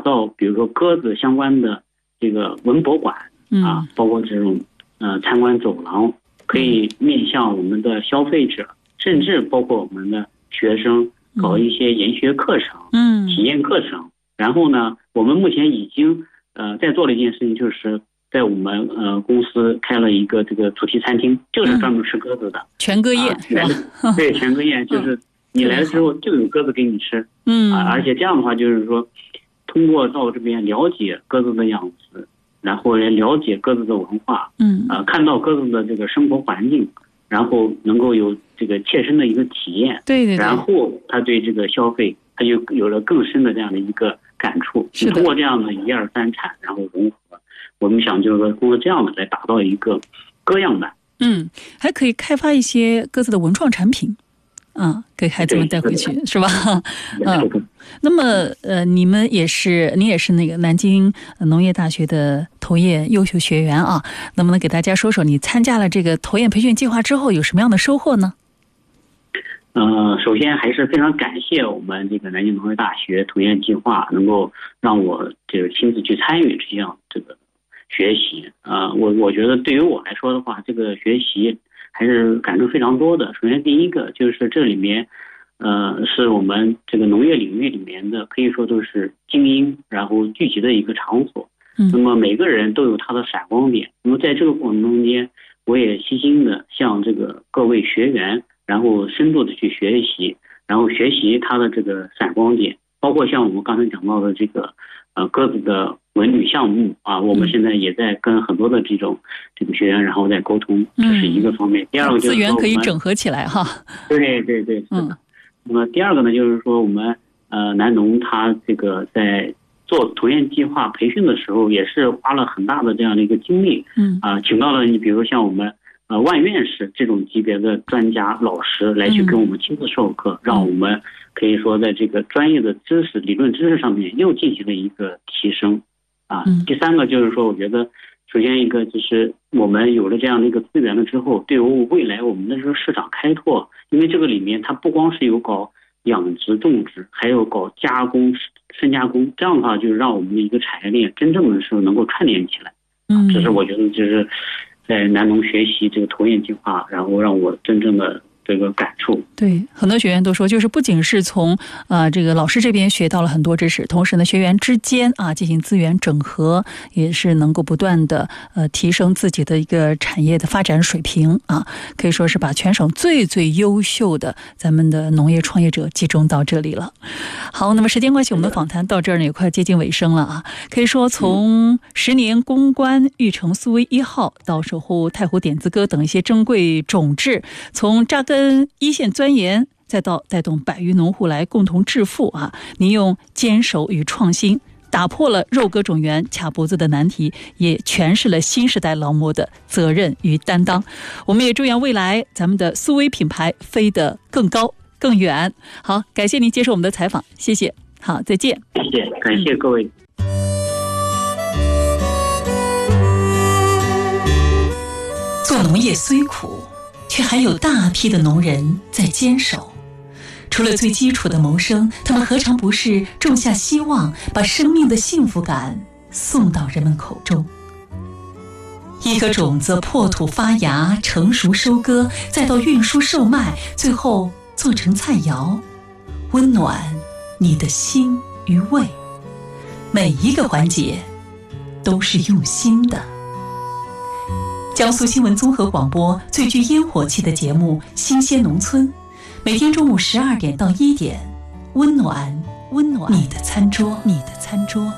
造比如说鸽子相关的这个文博馆啊，包括这种参观走廊，可以面向我们的消费者，甚至包括我们的学生搞一些研学课程、体验课程。然后呢，我们目前已经在做了一件事情，就是在我们公司开了一个这个主题餐厅，就是专门吃鸽子的， 全鸽宴是吧？ 对，全鸽宴就是你来了之后就有鸽子给你吃，而且这样的话就是说，通过到这边了解鸽子的养殖，然后也了解鸽子的文化，看到鸽子的这个生活环境，然后能够有这个切身的一个体验， 对， 然后他对这个消费，他就有了更深的这样的一个感触。 是的， 通过这样的一二三产，然后融合，我们想就是说通过这样的来打造一个歌样版。 还可以开发一些鸽子的文创产品。给孩子们带回去是吧？那么你也是那个南京农业大学的投研优秀学员啊，能不能给大家说说你参加了这个投研培训计划之后有什么样的收获呢？ 首先还是非常感谢我们这个南京农业大学投研计划能够让我这个亲自去参与这样这个学习我觉得对于我来说的话，这个学习还是感触非常多的。首先第一个就是这里面是我们这个农业领域里面的可以说都是精英然后聚集的一个场所，那么每个人都有他的闪光点。那么在这个过程中间，我也细心的向这个各位学员然后深度的去学习，然后学习他的这个闪光点，包括像我们刚才讲到的这个鸽子的文旅项目我们现在也在跟很多的这个学员然后在沟通，这是一个方面。第二个就是资源可以整合起来哈。 对，是的。那么第二个呢，就是说我们南农他这个在做投研计划培训的时候，也是花了很大的这样的一个精力，请到了你比如像我们万院士这种级别的专家老师来去跟我们亲自授课，让我们可以说在这个专业的知识、理论知识上面又进行了一个提升第三个就是说，我觉得首先一个就是我们有了这样的一个资源了之后，对于未来我们的这个市场开拓，因为这个里面它不光是有搞养殖种植，还有搞加工深加工，这样的话就是让我们的一个产业链真正的是能够串联起来这是我觉得就是在南农学习这个投研计划，然后让我真正的这个感触。 对，很多学员都说，就是不仅是从这个老师这边学到了很多知识，同时呢，学员之间进行资源整合，也是能够不断的提升自己的一个产业的发展水平可以说是把全省最最优秀的咱们的农业创业者集中到这里了。好，那么时间关系，我们的访谈到这儿呢也快接近尾声了可以说从10年攻关育成苏威1号到守护太湖点子鸽等一些珍贵种质，从扎根一线钻研，再到带动100余农户来共同致富您用坚守与创新打破了肉鸽种源卡脖子的难题，也诠释了新时代劳模的责任与担当。我们也祝愿未来咱们的苏威品牌飞得更高更远。好，感谢您接受我们的采访，谢谢。好，再见。 谢谢，感谢各位。 做农业虽苦，却还有大批的农人在坚守。除了最基础的谋生，他们何尝不是种下希望，把生命的幸福感送到人们口中。一颗种子破土发芽，成熟收割，再到运输售卖，最后做成菜肴，温暖你的心与胃。每一个环节都是用心的。江苏新闻综合广播最具烟火气的节目《新鲜农村》，每天中午12点到1点，温暖你的餐桌。